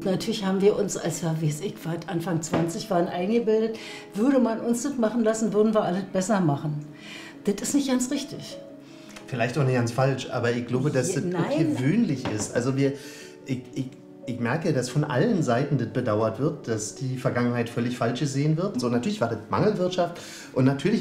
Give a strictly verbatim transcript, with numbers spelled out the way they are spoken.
Natürlich haben wir uns, als wir, wie weiß ich, Anfang zwanzig waren, eingebildet, würde man uns das machen lassen, würden wir alles besser machen. Das ist nicht ganz richtig. Vielleicht auch nicht ganz falsch, aber ich glaube, dass das Nein. gewöhnlich ist. Also wir, ich, ich, ich merke, dass von allen Seiten das bedauert wird, dass die Vergangenheit völlig falsch gesehen wird. So, natürlich war das Mangelwirtschaft und natürlich